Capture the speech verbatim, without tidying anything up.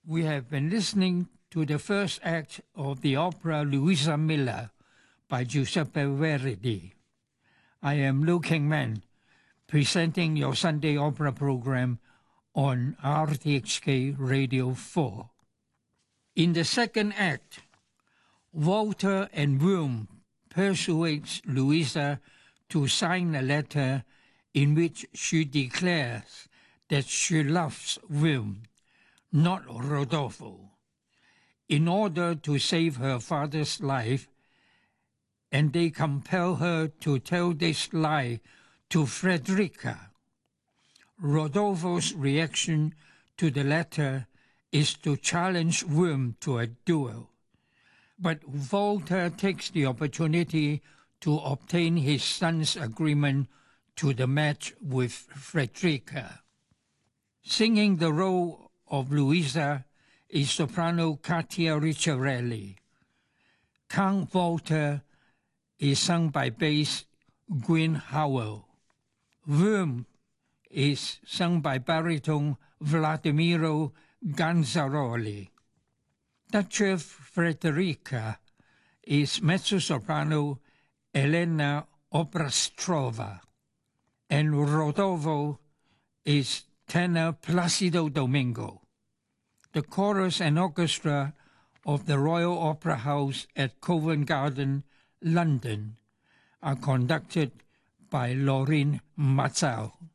We have been listening to the first act of the opera Luisa Miller by Giuseppe Verdi. I am Liu Kingman, presenting your Sunday opera program on R T H K Radio four. In the second act, Walter and Wurm persuades Luisa to sign a letter in which she declares that she loves Wurm, not Rodolfo, in order to save her father's life, and they compel her to tell this lie to Frederica. Rodolfo's reaction to the letter is to challenge Wurm to a duel, but Walter takes the opportunity to obtain his son's agreement to the match with Frederica. Singing the role of Luisa is soprano Katia Ricciarelli. Count Walter is sung by bass Gwyn Howell. Wurm is sung by baritone Vladimiro Ganzaroli. Duchess Frederica is mezzo-soprano Elena Obrastrova, and Rodolfo is tenor Placido Domingo. The chorus and orchestra of the Royal Opera House at Covent Garden, London, are conducted by Laureen Mazzao.